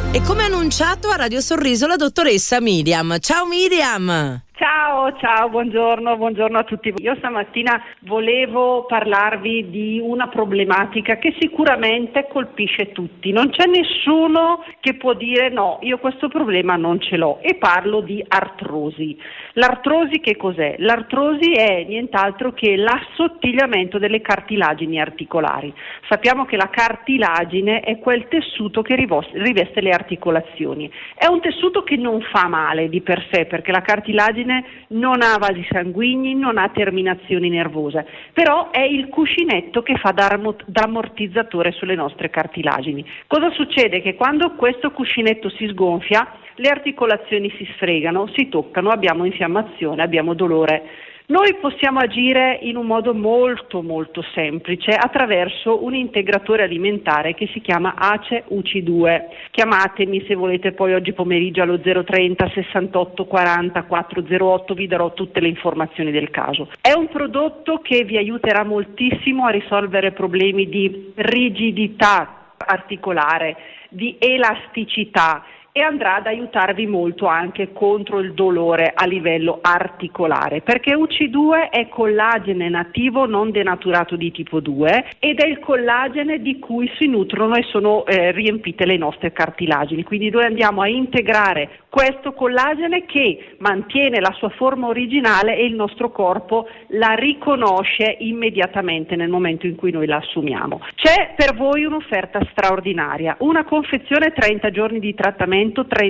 E come annunciato a Radio Sorriso la dottoressa Miriam. Ciao Miriam! Ciao, buongiorno a tutti. Io stamattina volevo parlarvi di una problematica che sicuramente colpisce tutti. Non c'è nessuno che può dire no, io questo problema non ce l'ho, e parlo di artrosi. L'artrosi che cos'è? L'artrosi è nient'altro che l'assottigliamento delle cartilagini articolari. Sappiamo che la cartilagine è quel tessuto che riveste le articolazioni. È un tessuto che non fa male di per sé, perché la cartilagine non ha vasi sanguigni, non ha terminazioni nervose, però è il cuscinetto che fa da ammortizzatore sulle nostre cartilagini. Cosa succede? Che quando questo cuscinetto si sgonfia, le articolazioni si sfregano, si toccano, abbiamo infiammazione, abbiamo dolore. Noi possiamo agire in un modo molto semplice attraverso un integratore alimentare che si chiama ACE-UC2. Chiamatemi se volete poi oggi pomeriggio allo 030 68 40 408, vi darò tutte le informazioni del caso. È un prodotto che vi aiuterà moltissimo a risolvere problemi di rigidità articolare, di elasticità, e andrà ad aiutarvi molto anche contro il dolore a livello articolare, perché UC2 è collagene nativo non denaturato di tipo 2 ed è il collagene di cui si nutrono e sono riempite le nostre cartilagini. Quindi noi andiamo a integrare questo collagene che mantiene la sua forma originale e il nostro corpo la riconosce immediatamente nel momento in cui noi la assumiamo. C'è per voi un'offerta straordinaria, una confezione 30 giorni di trattamento,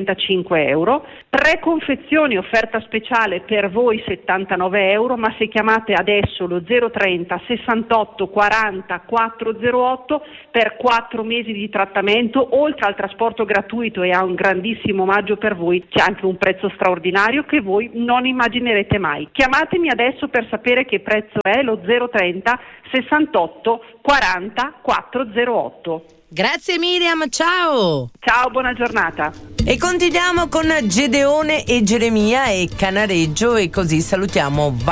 35 euro, 3 confezioni offerta speciale per voi 79 euro, ma se chiamate adesso lo 030 68 40 408 per 4 mesi di trattamento, oltre al trasporto gratuito e a un grandissimo omaggio per voi, c'è anche un prezzo straordinario che voi non immaginerete mai. Chiamatemi adesso per sapere che prezzo è, lo 030 68 40 408. Grazie Miriam, ciao! Ciao, buona giornata. E continuiamo con Gedeone e Geremia e Canareggio, e così salutiamo